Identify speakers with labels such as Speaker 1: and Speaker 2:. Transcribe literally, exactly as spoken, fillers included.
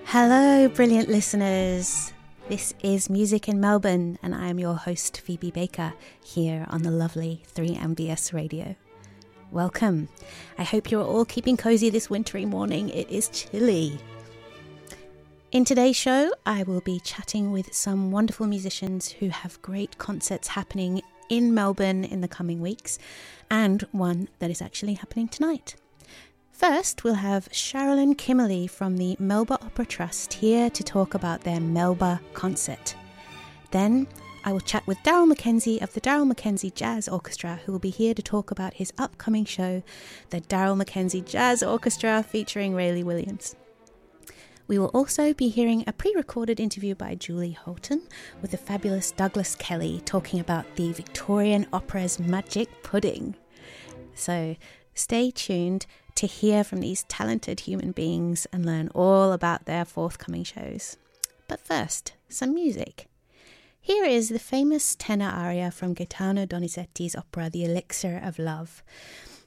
Speaker 1: Hello, brilliant listeners. This is Music in Melbourne, and I am your host, Phoebe Baker, here on the lovely three M B S Radio. Welcome. I hope you're all keeping cozy this wintry morning. It is chilly. In today's show, I will be chatting with some wonderful musicians who have great concerts happening in Melbourne in the coming weeks, and one that is actually happening tonight. First, we'll have Sherilyn Kimmerly from the Melba Opera Trust here to talk about their Melba concert. Then, I will chat with Daryl McKenzie of the Daryl McKenzie Jazz Orchestra, who will be here to talk about his upcoming show, the Daryl McKenzie Jazz Orchestra, featuring Rayleigh Williams. We will also be hearing a pre-recorded interview by Julie Holton with the fabulous Douglas Kelly talking about the Victorian Opera's Magic Pudding. So, stay tuned to hear from these talented human beings and learn all about their forthcoming shows. But first, some music. Here is the famous tenor aria from Gaetano Donizetti's opera The Elixir of Love.